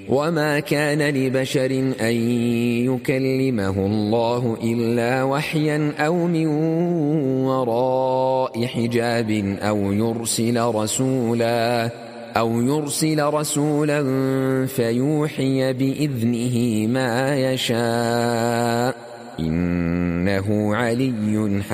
وما كان لبشر أن يكلمه الله إلا وحيا أو من وراء حجاب أو يرسل رسولا فيوحي بإذنه ما يشاء إنه علي حكيم.